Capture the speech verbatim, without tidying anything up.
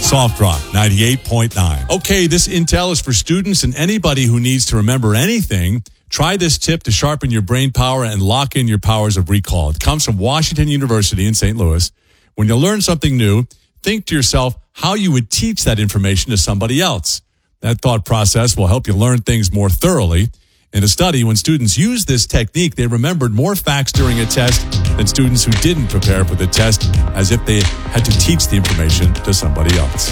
Soft Rock ninety-eight point nine. Okay, this intel is for students and anybody who needs to remember anything. Try this tip to sharpen your brain power and lock in your powers of recall. It comes from Washington University in Saint Louis. When you learn something new, think to yourself how you would teach that information to somebody else. That thought process will help you learn things more thoroughly. In a study, when students used this technique, they remembered more facts during a test than students who didn't prepare for the test, as if they had to teach the information to somebody else.